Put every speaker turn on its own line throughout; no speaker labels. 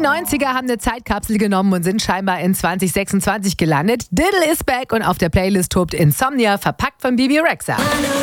90er haben eine Zeitkapsel genommen und sind scheinbar in 2026 gelandet. Diddle is back und auf der Playlist tobt Insomnia, verpackt von Bebe Rexha.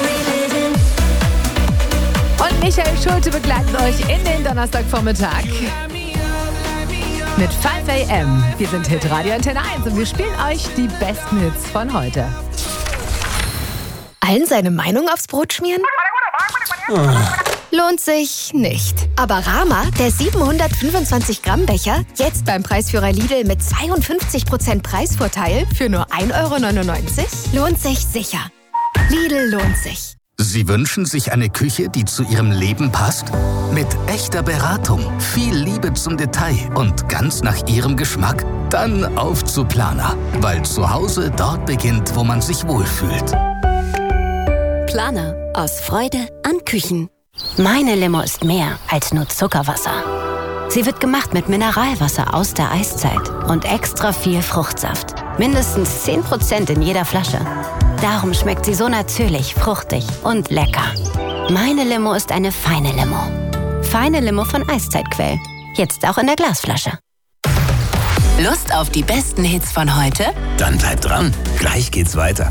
Und Michael Schulte begleiten euch in den Donnerstagvormittag mit 5 AM. Wir sind Hitradio Antenne 1 und wir spielen euch die besten Hits von heute.
Allen seine Meinung aufs Brot schmieren? Lohnt sich nicht. Aber Rama, der 725 Gramm Becher, jetzt beim Preisführer Lidl mit 52% Preisvorteil für nur 1,99 €, lohnt sich sicher. Lidl lohnt sich.
Sie wünschen sich eine Küche, die zu Ihrem Leben passt? Mit echter Beratung, viel Liebe zum Detail und ganz nach Ihrem Geschmack? Dann auf zu Planer, weil zu Hause dort beginnt, wo man sich wohlfühlt.
Planer, aus Freude an Küchen. Meine Limo ist mehr als nur Zuckerwasser. Sie wird gemacht mit Mineralwasser aus der Eiszeit und extra viel Fruchtsaft. Mindestens 10% in jeder Flasche. Darum schmeckt sie so natürlich, fruchtig und lecker. Meine Limo ist eine feine Limo. Feine Limo von Eiszeitquell. Jetzt auch in der Glasflasche.
Lust auf die besten Hits von heute?
Dann bleibt dran. Gleich geht's weiter.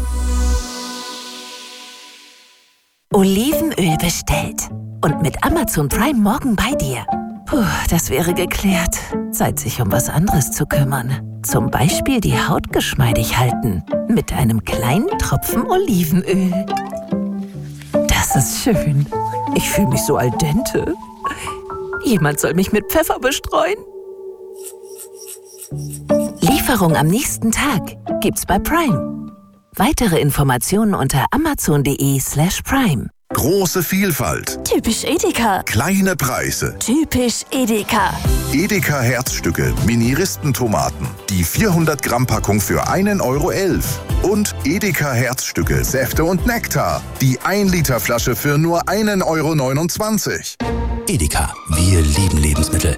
Olivenöl bestellt. Und mit Amazon Prime morgen bei dir. Puh, das wäre geklärt. Zeit, sich um was anderes zu kümmern. Zum Beispiel die Haut geschmeidig halten. Mit einem kleinen Tropfen Olivenöl. Das ist schön. Ich fühle mich so al dente. Jemand soll mich mit Pfeffer bestreuen. Lieferung am nächsten Tag gibt's bei Prime. Weitere Informationen unter amazon.de/prime.
Große Vielfalt.
Typisch Edeka.
Kleine Preise.
Typisch Edeka.
Edeka Herzstücke, Mini-Ristentomaten. Die 400 Gramm Packung für 1,11 €. Und Edeka Herzstücke, Säfte und Nektar. Die 1 Liter Flasche für nur 1,29 €.
Edeka, wir lieben Lebensmittel.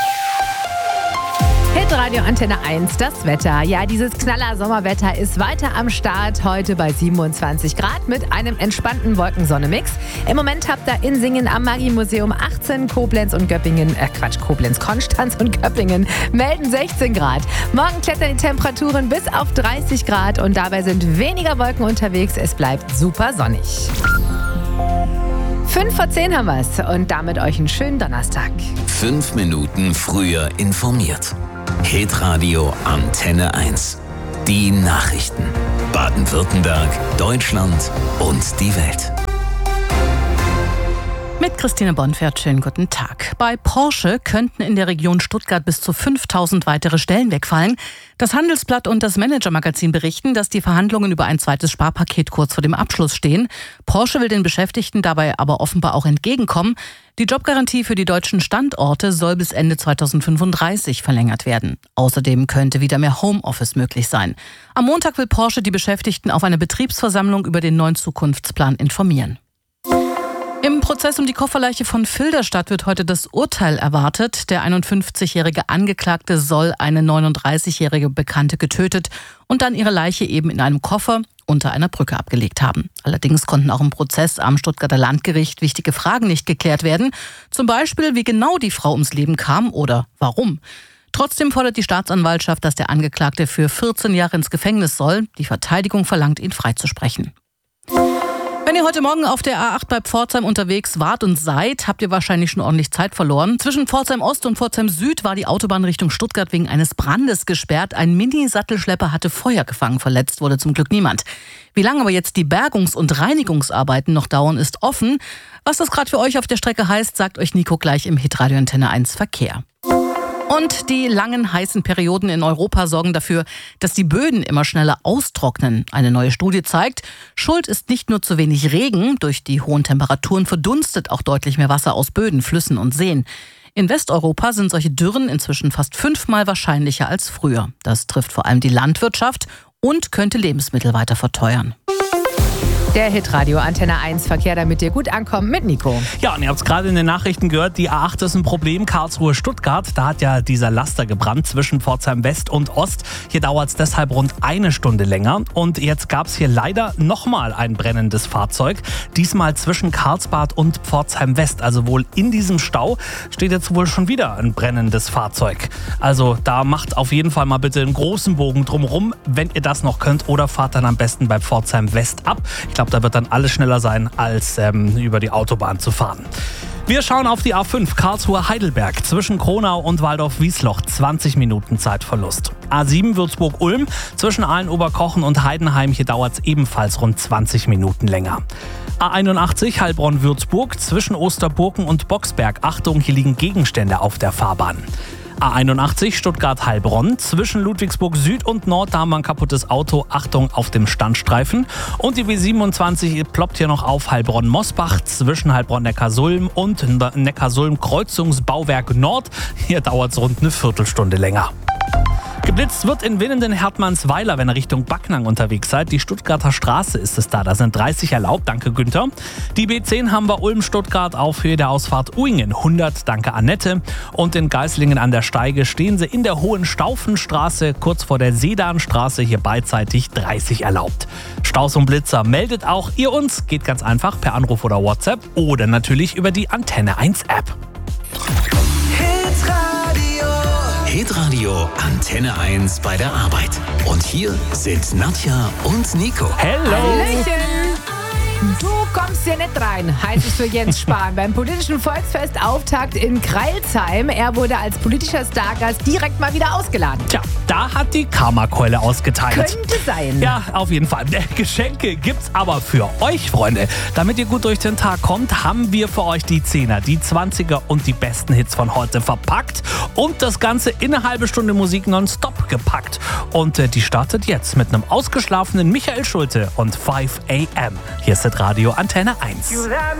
Hitradio Antenne 1, das Wetter. Ja, dieses Knaller-Sommerwetter ist weiter am Start. Heute bei 27 Grad mit einem entspannten Wolken-Sonne-Mix. Im Moment habt ihr in Singen am Magie-Museum 18, Koblenz und Göppingen, Koblenz, Konstanz und Göppingen melden 16 Grad. Morgen klettern die Temperaturen bis auf 30 Grad und dabei sind weniger Wolken unterwegs. Es bleibt super sonnig. 5 vor 10 haben wir's und damit euch einen schönen Donnerstag.
5 Minuten früher informiert. Hitradio Antenne 1. Die Nachrichten. Baden-Württemberg, Deutschland und die Welt.
Mit Christine Bonfert, schönen guten Tag. Bei Porsche könnten in der Region Stuttgart bis zu 5000 weitere Stellen wegfallen. Das Handelsblatt und das Manager-Magazin berichten, dass die Verhandlungen über ein zweites Sparpaket kurz vor dem Abschluss stehen. Porsche will den Beschäftigten dabei aber offenbar auch entgegenkommen. Die Jobgarantie für die deutschen Standorte soll bis Ende 2035 verlängert werden. Außerdem könnte wieder mehr Homeoffice möglich sein. Am Montag will Porsche die Beschäftigten auf einer Betriebsversammlung über den neuen Zukunftsplan informieren. Im Prozess um die Kofferleiche von Filderstadt wird heute das Urteil erwartet. Der 51-jährige Angeklagte soll eine 39-jährige Bekannte getötet und dann ihre Leiche eben in einem Koffer unter einer Brücke abgelegt haben. Allerdings konnten auch im Prozess am Stuttgarter Landgericht wichtige Fragen nicht geklärt werden. Zum Beispiel, wie genau die Frau ums Leben kam oder warum. Trotzdem fordert die Staatsanwaltschaft, dass der Angeklagte für 14 Jahre ins Gefängnis soll. Die Verteidigung verlangt, ihn freizusprechen. Wenn ihr heute Morgen auf der A8 bei Pforzheim unterwegs wart und seid, habt ihr wahrscheinlich schon ordentlich Zeit verloren. Zwischen Pforzheim Ost und Pforzheim Süd war die Autobahn Richtung Stuttgart wegen eines Brandes gesperrt. Ein Mini-Sattelschlepper hatte Feuer gefangen, verletzt wurde zum Glück niemand. Wie lange aber jetzt die Bergungs- und Reinigungsarbeiten noch dauern, ist offen. Was das gerade für euch auf der Strecke heißt, sagt euch Nico gleich im Hitradio Antenne 1 Verkehr. Und die langen, heißen Perioden in Europa sorgen dafür, dass die Böden immer schneller austrocknen. Eine neue Studie zeigt, schuld ist nicht nur zu wenig Regen. Durch die hohen Temperaturen verdunstet auch deutlich mehr Wasser aus Böden, Flüssen und Seen. In Westeuropa sind solche Dürren inzwischen fast 5-mal wahrscheinlicher als früher. Das trifft vor allem die Landwirtschaft und könnte Lebensmittel weiter verteuern.
Der Hitradio Antenne 1 Verkehr, damit ihr gut ankommt mit Nico.
Ja, und ihr habt es gerade in den Nachrichten gehört, die A8 ist ein Problem, Karlsruhe-Stuttgart. Da hat ja dieser Laster gebrannt zwischen Pforzheim West und Ost. Hier dauert es deshalb rund 1 Stunde länger. Und jetzt gab es hier leider nochmal ein brennendes Fahrzeug. Diesmal zwischen Karlsbad und Pforzheim West. Also wohl in diesem Stau steht jetzt wohl schon wieder ein brennendes Fahrzeug. Also da macht auf jeden Fall mal bitte einen großen Bogen drumherum, wenn ihr das noch könnt. Oder fahrt dann am besten bei Pforzheim West ab. Ich glaube, da wird dann alles schneller sein, als über die Autobahn zu fahren. Wir schauen auf die A5 Karlsruhe-Heidelberg zwischen Kronau und Waldorf-Wiesloch. 20 Minuten Zeitverlust. A7 Würzburg-Ulm zwischen Aalen-Oberkochen und Heidenheim. Hier dauert es ebenfalls rund 20 Minuten länger. A81 Heilbronn-Würzburg zwischen Osterburken und Boxberg. Achtung, hier liegen Gegenstände auf der Fahrbahn. A81 Stuttgart-Heilbronn zwischen Ludwigsburg Süd und Nord, da haben wir ein kaputtes Auto. Achtung auf dem Standstreifen. Und die B27 ploppt hier noch auf Heilbronn-Mosbach zwischen Heilbronn-Neckarsulm und Neckarsulm-Kreuzungsbauwerk Nord. Hier dauert es rund eine Viertelstunde länger. Geblitzt wird in Winnenden-Hertmannsweiler, wenn ihr Richtung Backnang unterwegs seid. Die Stuttgarter Straße ist es da. Da sind 30 erlaubt. Danke, Günther. Die B10 haben wir Ulm-Stuttgart auf Höhe der Ausfahrt Uingen. 100. Danke, Annette. Und in Geislingen an der Steige stehen sie in der Hohenstaufenstraße, kurz vor der Sedanstraße. Hier beidseitig 30 erlaubt. Staus und Blitzer meldet auch ihr uns. Geht ganz einfach per Anruf oder WhatsApp oder natürlich über die Antenne 1 App.
Hitradio Antenne 1 bei der Arbeit. Und hier sind Nadja und Nico.
Hello!
Hallöchen! Du kommst hier nicht rein, heißt es für Jens Spahn beim politischen Volksfest-Auftakt in Crailsheim. Er wurde als politischer Stargast direkt mal wieder ausgeladen.
Tja, da hat die Karma-Keule ausgeteilt.
Könnte sein.
Ja, auf jeden Fall. Geschenke gibt's aber für euch, Freunde. Damit ihr gut durch den Tag kommt, haben wir für euch die 10er, die 20er und die besten Hits von heute verpackt und das Ganze in eine halbe Stunde Musik nonstop gepackt. Und die startet jetzt mit einem ausgeschlafenen Michael Schulte und 5 AM. Hier ist Radio Antenne 1.